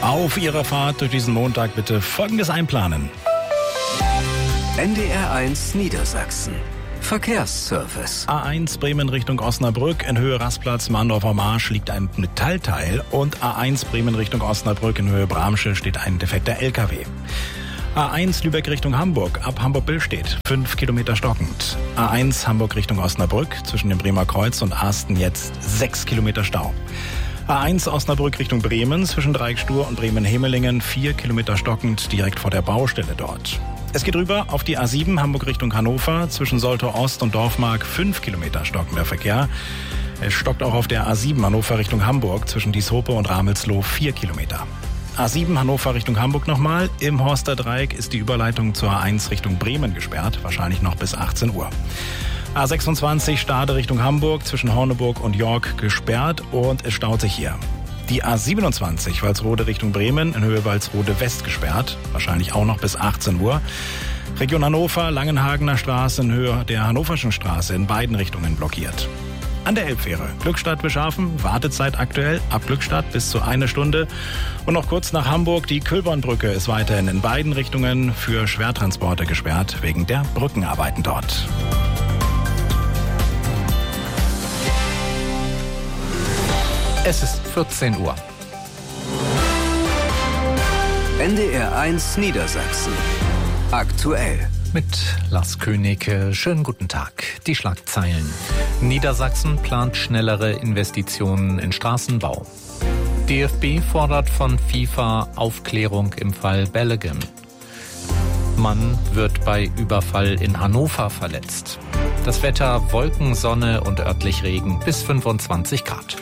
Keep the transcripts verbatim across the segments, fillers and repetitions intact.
Auf Ihrer Fahrt durch diesen Montag bitte Folgendes einplanen. N D R eins Niedersachsen. Verkehrsservice. A eins Bremen Richtung Osnabrück, in Höhe Rastplatz Mahndorfer Marsch liegt ein Metallteil und A eins Bremen Richtung Osnabrück, in Höhe Bramsche steht ein defekter L K W. A eins Lübeck Richtung Hamburg, ab Hamburg-Billstedt, fünf Kilometer stockend. A eins Hamburg Richtung Osnabrück, zwischen dem Bremer Kreuz und Asten jetzt sechs Kilometer Stau. A eins Osnabrück Richtung Bremen, zwischen Dreieckstur und Bremen-Hemelingen, vier Kilometer stockend, direkt vor der Baustelle dort. Es geht rüber auf die A sieben Hamburg Richtung Hannover, zwischen Soltau Ost und Dorfmark, fünf Kilometer stockender Verkehr. Es stockt auch auf der A sieben Hannover Richtung Hamburg, zwischen Dieshope und Ramelsloh, vier Kilometer. A sieben Hannover Richtung Hamburg nochmal. Im Horster Dreieck ist die Überleitung zur A eins Richtung Bremen gesperrt, wahrscheinlich noch bis achtzehn Uhr. A sechsundzwanzig Stade Richtung Hamburg, zwischen Horneburg und York gesperrt und es staut sich hier. Die A siebenundzwanzig Walsrode Richtung Bremen, in Höhe Walsrode West gesperrt, wahrscheinlich auch noch bis achtzehn Uhr. Region Hannover, Langenhagener Straße in Höhe der Hannoverschen Straße in beiden Richtungen blockiert. An der Elbfähre Glückstadt-Beschafen, Wartezeit aktuell ab Glückstadt bis zu eine Stunde. Und noch kurz nach Hamburg, die Kühlbornbrücke ist weiterhin in beiden Richtungen für Schwertransporte gesperrt, wegen der Brückenarbeiten dort. Es ist vierzehn Uhr. N D R eins Niedersachsen. Aktuell. Mit Lars König, schönen guten Tag. Die Schlagzeilen. Niedersachsen plant schnellere Investitionen in Straßenbau. D F B fordert von FIFA Aufklärung im Fall Balogun. Mann wird bei Überfall in Hannover verletzt. Das Wetter Wolken, Sonne und örtlich Regen bis fünfundzwanzig Grad.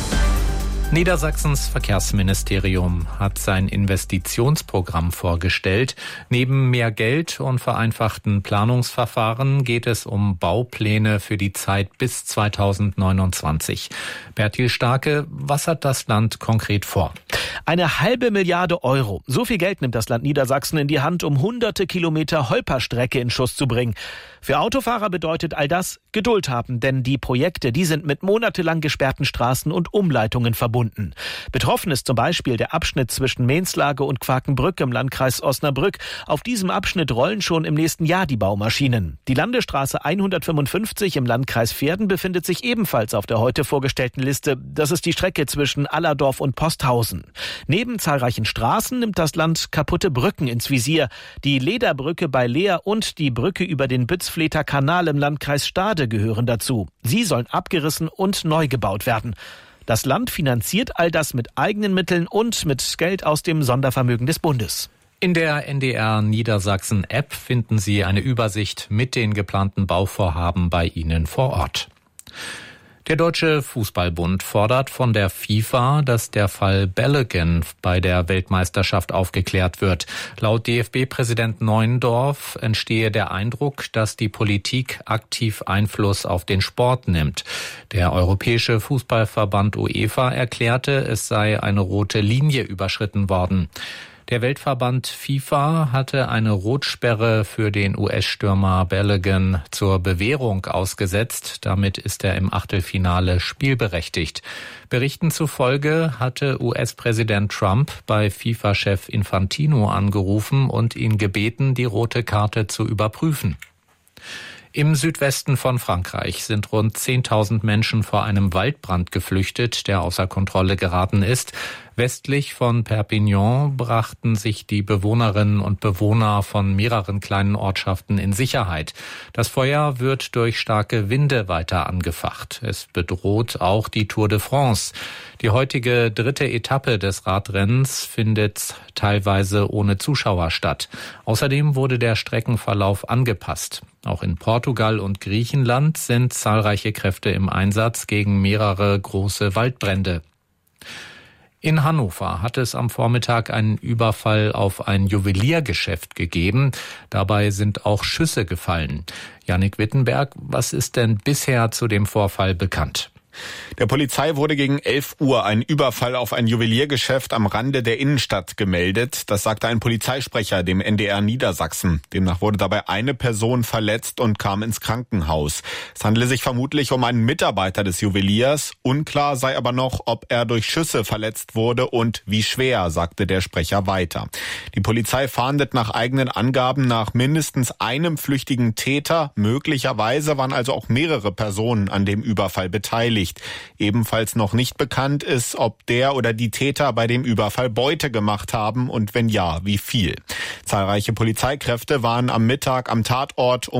Niedersachsens Verkehrsministerium hat sein Investitionsprogramm vorgestellt. Neben mehr Geld und vereinfachten Planungsverfahren geht es um Baupläne für die Zeit bis zweitausendneunundzwanzig. Bertil Starke, was hat das Land konkret vor? Eine halbe Milliarde Euro. So viel Geld nimmt das Land Niedersachsen in die Hand, um hunderte Kilometer Holperstrecke in Schuss zu bringen. Für Autofahrer bedeutet all das Geduld haben, denn die Projekte, die sind mit monatelang gesperrten Straßen und Umleitungen verbunden. Betroffen ist zum Beispiel der Abschnitt zwischen Mehnslage und Quakenbrück im Landkreis Osnabrück. Auf diesem Abschnitt rollen schon im nächsten Jahr die Baumaschinen. Die Landesstraße hundertfünfundfünfzig im Landkreis Verden befindet sich ebenfalls auf der heute vorgestellten Liste. Das ist die Strecke zwischen Allerdorf und Posthausen. Neben zahlreichen Straßen nimmt das Land kaputte Brücken ins Visier. Die Lederbrücke bei Leer und die Brücke über den Bützfleter Kanal im Landkreis Stade gehören dazu. Sie sollen abgerissen und neu gebaut werden. Das Land finanziert all das mit eigenen Mitteln und mit Geld aus dem Sondervermögen des Bundes. In der N D R Niedersachsen App finden Sie eine Übersicht mit den geplanten Bauvorhaben bei Ihnen vor Ort. Der Deutsche Fußballbund fordert von der FIFA, dass der Fall Balogun bei der Weltmeisterschaft aufgeklärt wird. Laut D F B-Präsident Neuendorf entstehe der Eindruck, dass die Politik aktiv Einfluss auf den Sport nimmt. Der Europäische Fußballverband UEFA erklärte, es sei eine rote Linie überschritten worden. Der Weltverband FIFA hatte eine Rotsperre für den U S-Stürmer Balogun zur Bewährung ausgesetzt. Damit ist er im Achtelfinale spielberechtigt. Berichten zufolge hatte U S-Präsident Trump bei FIFA-Chef Infantino angerufen und ihn gebeten, die rote Karte zu überprüfen. Im Südwesten von Frankreich sind rund zehntausend Menschen vor einem Waldbrand geflüchtet, der außer Kontrolle geraten ist. Westlich von Perpignan brachten sich die Bewohnerinnen und Bewohner von mehreren kleinen Ortschaften in Sicherheit. Das Feuer wird durch starke Winde weiter angefacht. Es bedroht auch die Tour de France. Die heutige dritte Etappe des Radrennens findet teilweise ohne Zuschauer statt. Außerdem wurde der Streckenverlauf angepasst. Auch in Portugal und Griechenland sind zahlreiche Kräfte im Einsatz gegen mehrere große Waldbrände. In Hannover hat es am Vormittag einen Überfall auf ein Juweliergeschäft gegeben. Dabei sind auch Schüsse gefallen. Jannik Wittenberg, was ist denn bisher zu dem Vorfall bekannt? Der Polizei wurde gegen elf Uhr ein Überfall auf ein Juweliergeschäft am Rande der Innenstadt gemeldet. Das sagte ein Polizeisprecher dem N D R Niedersachsen. Demnach wurde dabei eine Person verletzt und kam ins Krankenhaus. Es handele sich vermutlich um einen Mitarbeiter des Juweliers. Unklar sei aber noch, ob er durch Schüsse verletzt wurde und wie schwer, sagte der Sprecher weiter. Die Polizei fahndet nach eigenen Angaben nach mindestens einem flüchtigen Täter. Möglicherweise waren also auch mehrere Personen an dem Überfall beteiligt. Ebenfalls noch nicht bekannt ist, ob der oder die Täter bei dem Überfall Beute gemacht haben und wenn ja, wie viel. Zahlreiche Polizeikräfte waren am Mittag am Tatort, um